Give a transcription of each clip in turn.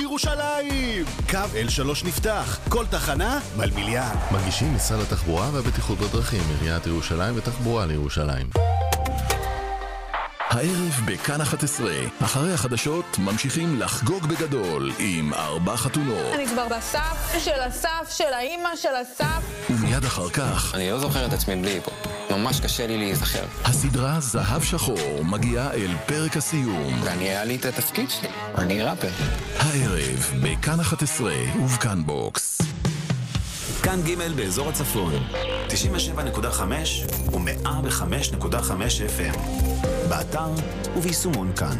לירושלים! קו L3 נפתח, כל תחנה מלמיליאן. מגישים משרד התחבורה והבטיחות בדרכים, עיריית ירושלים ותחבורה לירושלים. הערב בכאן 11, אחרי החדשות ממשיכים לחגוג בגדול עם 4 חתונות. אני כבר בסף של הסף של האמא של הסף. ומיד אחר כך אני לא זוכר את עצמי בלי פה, ממש קשה לי להיזכר. הסדרה זהב שחור מגיעה אל פרק הסיום. ואני היה לי את התפקיד שלי, אני ראפר. הערב בכאן 11 ובכאן בוקס. כאן ג' באזור הצפון 97.5 ו-105.5 FM באתר וביישומון כאן.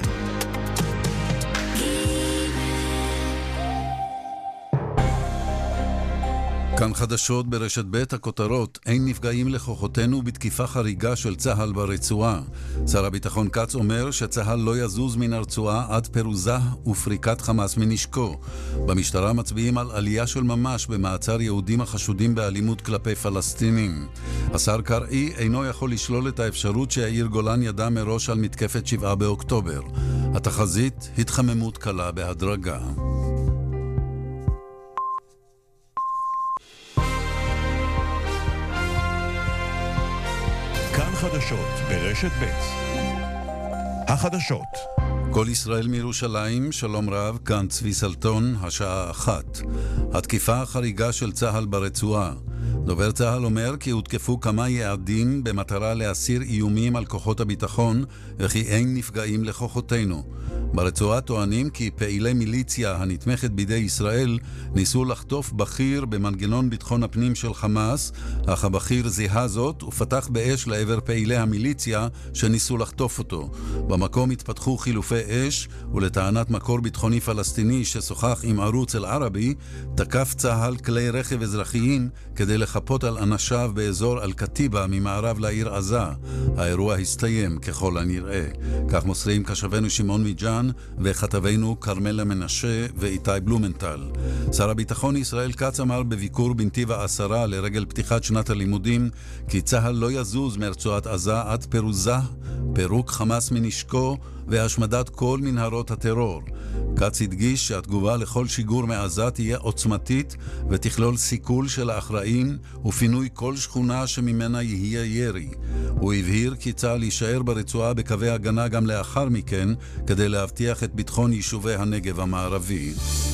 כאן חדשות ברשת ב' הכותרות: אין נפגעים לכוחותינו בתקיפה חריגה של צהל ברצועה. שר הביטחון כץ אומר שצהל לא יזוז מן הרצועה עד פירוזה ופריקת חמאס מנשקו. במשטרה מצביעים על עלייה של ממש במעצר יהודים החשודים באלימות כלפי פלסטינים. השר קרעי אינו יכול לשלול את האפשרות שיאיר גולן ידע מראש על מתקפת 7 באוקטובר. התחזית: התחממות קלה בהדרגה. כאן חדשות ברשת ב' החדשות. כל ישראל מירושלים, שלום רב, כאן צבי סלטון, השעה 1. התקיפה החריגה של צהל ברצועה. דובר צהל אומר כי הותקפו כמה יעדים במטרה להסיר איומים על כוחות הביטחון וכי אין נפגעים לכוחותינו. ברצועה טוענים כי פעילי מיליציה הנתמכת בידי ישראל ניסו לחטוף בכיר במנגנון ביטחון הפנים של חמאס, אך הבכיר זיהה זאת ופתח באש לעבר פעילי המיליציה שניסו לחטוף אותו. במקום התפתחו חילופי אש, ולטענת מקור ביטחוני פלסטיני ששוחח עם ערוץ אל-ערבי, תקף צהל כלי רכב אזרחיים כדי לחפות על אנשיו באזור אל-כתיבה ממערב לעיר עזה. האירוע הסתיים ככל הנראה. כך מוסרים קשבנו שמעון מיג'אן וכתבנו קרמלה מנשה ואיתי בלומנטל. שר הביטחון ישראל כץ אמר בביקור בנתיב העשרה לרגל פתיחת שנת הלימודים כי צהל לא יזוז מרצועת עזה עד פירוזה, פירוק חמאס מנשקו והשמדת כל מנהרות הטרור. כץ הדגיש שהתגובה לכל שיגור מעזה תהיה עוצמתית ותכלול סיכול של האחראים ופינוי כל שכונה שממנה יהיה ירי. הוא הבהיר כי צה"ל יישאר ברצועה בקווי הגנה גם לאחר מכן כדי להבטיח את ביטחון יישובי הנגב המערבי.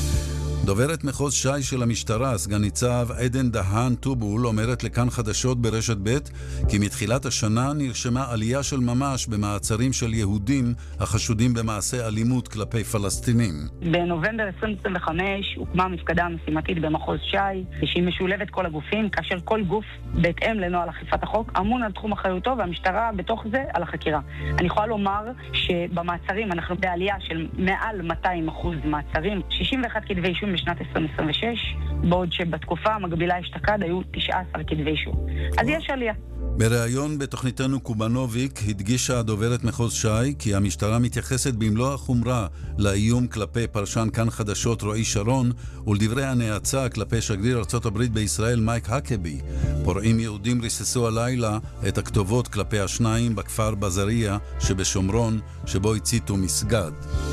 דוברת מחוז ש"י של המשטרה, סגן ניצב עדן דהן טובול, אומרת לכאן חדשות ברשת ב' כי מתחילת השנה נרשמה עלייה של ממש במעצרים של יהודים החשודים במעשה אלימות כלפי פלסטינים. בנובמבר 2025 הוקמה מפקדה משימתית במחוז ש"י, שהיא משולבת כל הגופים, כאשר כל גוף בהתאם לנוהל אכיפת החוק אמון על תחום אחריותו והמשטרה בתוך זה על החקירה. אני יכולה לומר שבמעצרים אנחנו בעלייה של מעל 200% מעצרים, 61 כתבי אישום בשנת 2026, בעוד שבתקופה המקבילה אשתקד היו 19 כתבי אישום. אז יש עלייה. בריאיון בתוכניתנו קובנוביק הדגישה הדוברת מחוז ש"י כי המשטרה מתייחסת במלוא החומרה לאיום כלפי פרשן כאן חדשות רועי שרון ולדברי הנאצה כלפי שגריר ארצות הברית בישראל מייק הקבי. פורעים יהודים ריססו הלילה את הכתובות כלפי השניים בכפר בזריה שבשומרון שבו הציתו מסגד.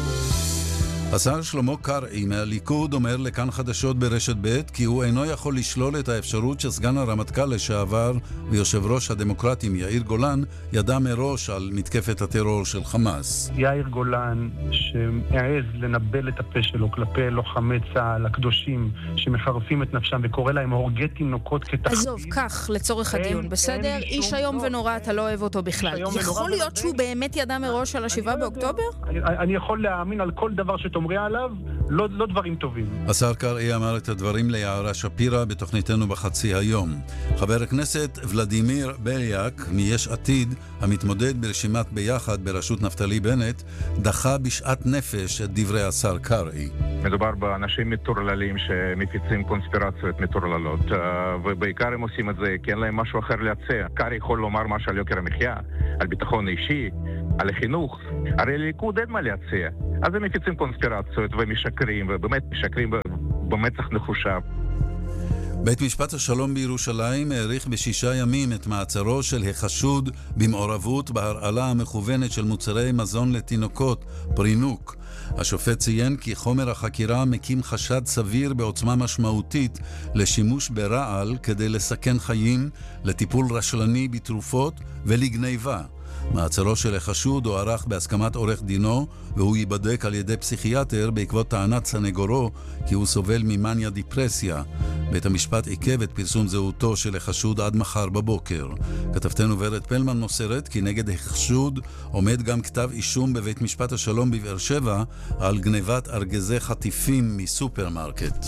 השר שלמה קרעי מהליכוד אומר לכאן חדשות ברשת ב' כי הוא אינו יכול לשלול את האפשרות שסגן הרמטכ"ל לשעבר ויושב ראש הדמוקרטים יאיר גולן ידע מראש על מתקפת הטרור של חמאס. יאיר גולן שמעז לנבל את הפה שלו כלפי לוחמי צה"ל הקדושים שמחרפים את נפשם וקורא להם הורגי תינוקות כתחביב. עזוב, כך לצורך הדיון, בסדר? איש היום ונורא, אתה לא אוהב אותו בכלל. יכול להיות שהוא באמת ידע מראש על 7 באוקטובר? אני יכול להאמין על כל דבר שתאמרי עליו, לא דברים טובים. השר קרעי אמר את הדברים ליערה שפירא בתוכניתנו בחצי היום. חבר הכנסת ולדימיר בליאק מיש עתיד, המתמודד ברשימת ביחד בראשות נפתלי בנט, דחה בשעת נפש את דברי השר קרעי. מדובר באנשים מטורללים שמפיצים קונספירציות מטורללות, ובעיקר הם עושים את זה כי אין להם משהו אחר להציע. קרעי יכול לומר משהו על יוקר המחיה, על ביטחון אישי, על החינוך. הרי לליכוד אין מה להציע. אז הם מפיצים קונספירציות ומשקרים, ובאמת משקרים במצח נחושה. בית משפט השלום בירושלים העריך ב6 ימים את מעצרו של החשוד במעורבות בהרעלה המכוונת של מוצרי מזון לתינוקות, פרינוק. השופט ציין כי חומר החקירה מקים חשד סביר בעוצמה משמעותית לשימוש ברעל כדי לסכן חיים, לטיפול רשלני בתרופות ולגניבה. מעצרו של החשוד הוארך בהסכמת עורך דינו, והוא ייבדק על ידי פסיכיאטר בעקבות טענת סנגורו כי הוא סובל ממניה דיפרסיה. בית המשפט עיכב את פרסום זהותו של החשוד עד מחר בבוקר. כתבתנו ורד פלמן מוסרת כי נגד החשוד עומד גם כתב אישום בבית משפט השלום בבאר שבע על גניבת ארגזי חטיפים מסופרמרקט.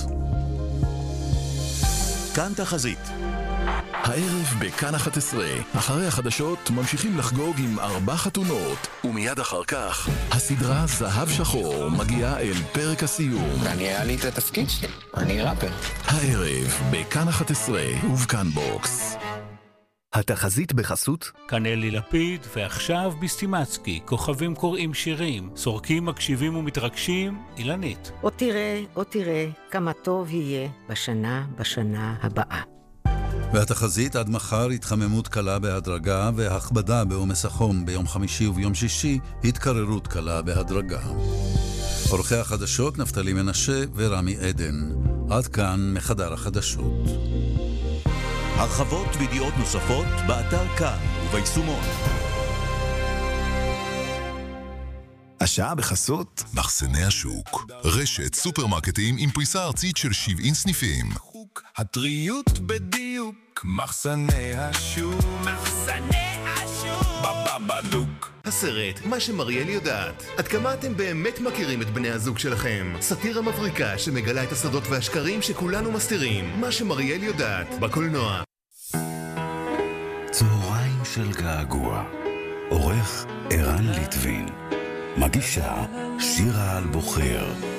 כאן תחזית. הערב בכאן 11, אחרי החדשות ממשיכים לחגוג עם 4 חתונות, ומיד אחר כך הסדרה זהב שחור מגיעה אל פרק הסיום. אני עלי את התפקיד שלי, אני ראפר. הערב בכאן 11 ובכאן בוקס. התחזית בחסות כאן אלי לפיד, ועכשיו בסטימצקי, כוכבים קוראים שירים, סורקים מקשיבים ומתרגשים, אילנית. או תראה כמה טוב יהיה בשנה הבאה. והתחזית עד מחר התחממות קלה בהדרגה והכבדה בעומס החום. ביום חמישי וביום שישי התקררות קלה בהדרגה. עורכי החדשות נפתלי מנשה ורמי עדן. עד כאן מחדר החדשות. הרחבות וידיעות נוספות באתר כאן וביישומון. השעה בחסות מחסני השוק, רשת סופרמרקטים עם פריסה ארצית של 70 סניפים. הטריות בדיוק, מחסני השוק, בבדוק. הסרט, מה שמריאל יודעת. עד כמה אתם באמת מכירים את בני הזוג שלכם? סאטירה מבריקה שמגלה את הסודות והשקרים שכולנו מסתירים. מה שמריאל יודעת, בקולנוע. צהריים של געגוע. עורך ערן ליטבין. מגישה שירה אלבוחר.